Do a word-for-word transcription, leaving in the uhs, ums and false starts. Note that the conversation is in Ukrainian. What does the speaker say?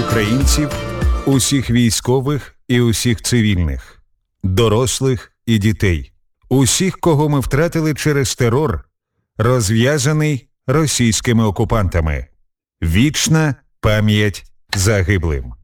українців, усіх військових і усіх цивільних, дорослих і дітей, усіх, кого ми втратили через терор, розв'язаний російськими окупантами. Вічна пам'ять загиблим.